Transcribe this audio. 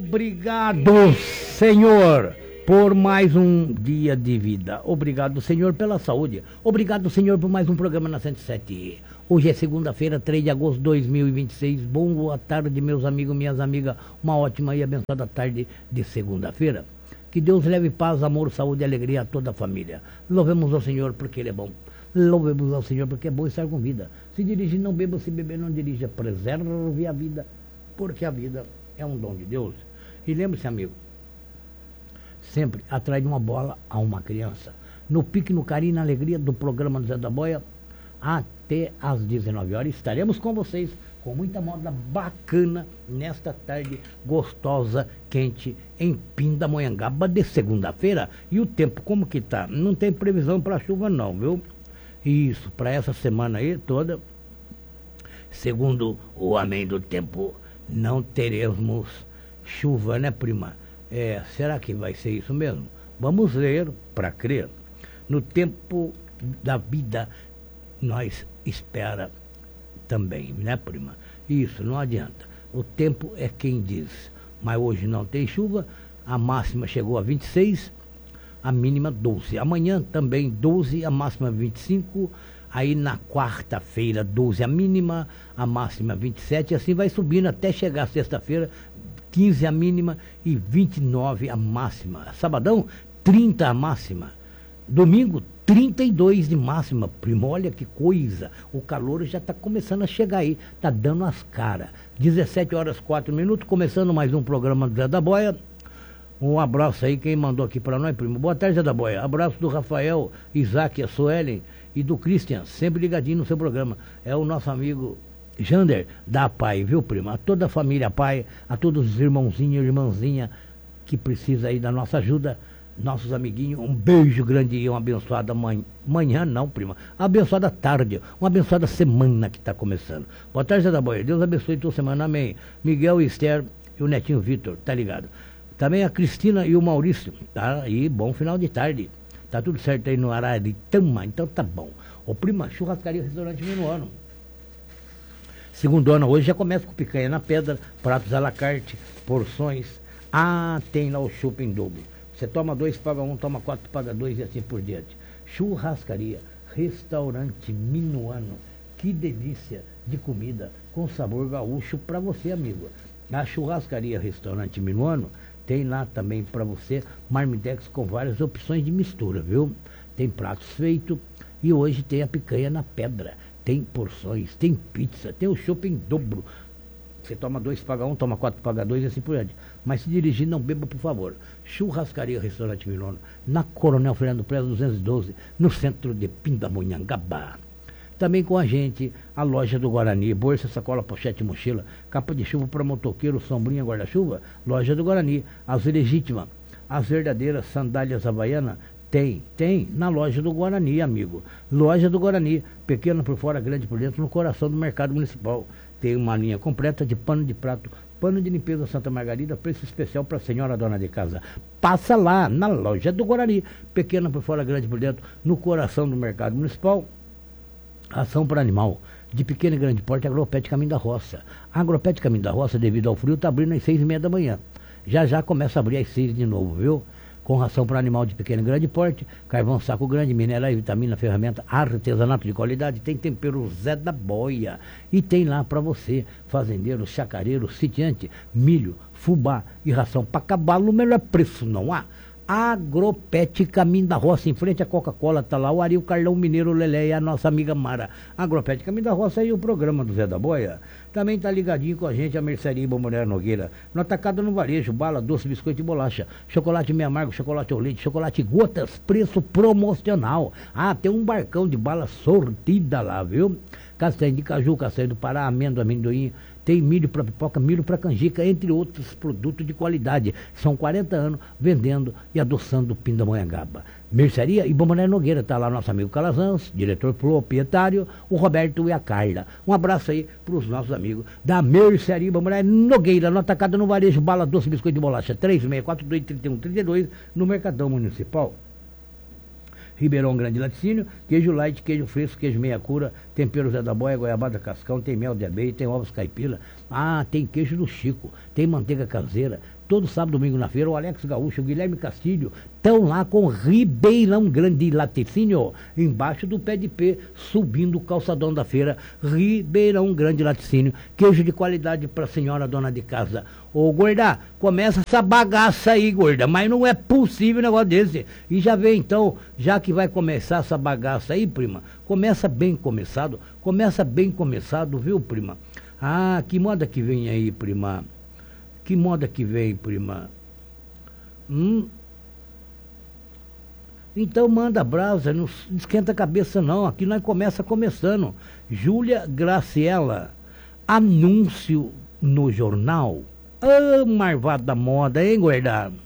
Obrigado, Senhor, por mais um dia de vida. Obrigado, Senhor, pela saúde. Obrigado, Senhor, por mais um programa na 107. Hoje é segunda-feira, 3 de agosto de 2026. Boa tarde, meus amigos, minhas amigas. Uma ótima e abençoada tarde de segunda-feira. Que Deus leve paz, amor, saúde e alegria a toda a família. Louvemos ao Senhor porque Ele é bom. Louvemos ao Senhor porque é bom estar com vida. Se dirigir, não beba, se beber, não dirija. Preserve a vida, porque a vida é um dom de Deus. E lembre-se, amigo, sempre atrás de uma bola a uma criança. No pique, no carinho, na alegria do programa do Zé da Boia, até às 19 horas. Estaremos com vocês com muita moda bacana nesta tarde gostosa, quente, em Pindamonhangaba de segunda-feira. E o tempo, como que tá? Não tem previsão para chuva não, viu? Isso, para essa semana aí toda, segundo o homem do tempo, não teremos chuva, né, prima? Será que vai ser isso mesmo? Vamos ler para crer. No tempo da vida, nós espera também, né, prima? Isso, não adianta. O tempo é quem diz. Mas hoje não tem chuva, a máxima chegou a 26, a mínima 12. Amanhã também 12, a máxima 25. Aí na quarta-feira 12 a mínima, a máxima 27. Assim vai subindo até chegar sexta-feira, 15 a mínima e 29 a máxima. Sabadão, 30 a máxima. Domingo, 32 de máxima. Primo, olha que coisa. O calor já está começando a chegar aí. Está dando as caras. 17 horas 4 minutos, começando mais um programa do Zé da Boia. Um abraço aí, quem mandou aqui para nós, primo. Boa tarde, Zé da Boia. Abraço do Rafael, Isaac, a Suelen e do Christian, sempre ligadinho no seu programa. É o nosso amigo Jander da Pai, viu, primo? A toda a família Pai, a todos os irmãozinhos e irmãzinha que precisa aí da nossa ajuda, nossos amiguinhos. Um beijo grande e uma abençoada manhã, não, prima. Abençoada tarde, uma abençoada semana que está começando. Boa tarde, Zé da Boia. Deus abençoe tua semana, amém. Miguel, Esther e o netinho Vitor, tá ligado? Também a Cristina e o Maurício, tá aí, bom final de tarde. Tá tudo certo aí no Araritama, então tá bom. Ô prima, churrascaria, restaurante Minuano. Segundo ano, hoje já começa com picanha na pedra, pratos à la carte, porções. Tem lá o chopp em dobro. Você toma 2, paga 1, toma 4, paga 2 e assim por diante. Churrascaria, restaurante Minuano. Que delícia de comida com sabor gaúcho para você, amigo. A churrascaria, restaurante Minuano, tem lá também para você marmitex com várias opções de mistura, viu? Tem pratos feitos e hoje tem a picanha na pedra. Tem porções, tem pizza, tem o chopp em dobro. Você toma 2, paga 1, toma 4, paga 2 e assim por diante. Mas se dirigir, não beba, por favor. Churrascaria, restaurante Minuano, na Coronel Fernando Preza 212, no centro de Pindamonhangaba. Também com a gente, a loja do Guarani, bolsa, sacola, pochete, mochila, capa de chuva para motoqueiro, sombrinha, guarda-chuva, loja do Guarani, as legítimas, as verdadeiras sandálias havaianas, tem na loja do Guarani, amigo. Loja do Guarani, pequena por fora, grande por dentro, no coração do mercado municipal. Tem uma linha completa de pano de prato, pano de limpeza Santa Margarida, preço especial para a senhora dona de casa. Passa lá na loja do Guarani, pequena por fora, grande por dentro, no coração do mercado municipal. Ação para animal, de pequeno e grande porte, Agropet Caminho da Roça. Agropet Caminho da Roça, devido ao frio, está abrindo às 6h30 da manhã. Já começa a abrir às 6 de novo, viu? Com ração para animal de pequeno e grande porte, carvão saco grande, minerais, vitamina, ferramenta, artesanato de qualidade, tem tempero Zé da Boia. E tem lá para você, fazendeiro, chacareiro, sitiante, milho, fubá e ração para cavalo, o melhor preço não há. Agropet Caminho da Roça, em frente à Coca-Cola, tá lá o Ari, o Carlão Mineiro, o Lelé e a nossa amiga Mara. Agropet Caminho da Roça e o programa do Zé da Boia. Também tá ligadinho com a gente a Mercearia Mulher Nogueira. No atacado, no varejo, bala, doce, biscoito e bolacha, chocolate meio amargo, chocolate ao leite, chocolate gotas, preço promocional. Tem um barcão de bala sortida lá, viu? Castanha de caju, castanha do Pará, amêndoa, amendoim. Tem milho para pipoca, milho para canjica, entre outros produtos de qualidade. São 40 anos vendendo e adoçando o Pindamonhangaba. Mercearia e Bomboné Nogueira, está lá nosso amigo Calazans, diretor proprietário, o Roberto e a Carla. Um abraço aí para os nossos amigos da Mercearia e Bomboné Nogueira, no atacado, no varejo, bala, doce, biscoito de bolacha, 3642-3132, no Mercadão Municipal. Ribeirão Grande Laticínio, queijo light, queijo fresco, queijo meia cura, tempero Zé da Boia, goiabada cascão, tem mel de abelha, tem ovos caipira, Ah, tem queijo do Chico, tem manteiga caseira. Todo sábado, domingo na feira, o Alex Gaúcho, o Guilherme Castilho estão lá com Ribeirão Grande Laticínio, embaixo do pé de pé, subindo o calçadão da feira. Ribeirão Grande Laticínio, queijo de qualidade para a senhora dona de casa. Ô, gorda, começa essa bagaça aí, gorda, mas não é possível um negócio desse. E já vê então, já que vai começar essa bagaça aí, prima, começa bem começado, viu, prima? Ah, que moda que vem aí, prima? Que moda que vem, prima? Então manda brasa, não esquenta a cabeça não, aqui nós começando. Júlia Graciela, anúncio no jornal. Ah, marvada moda, hein, guardado?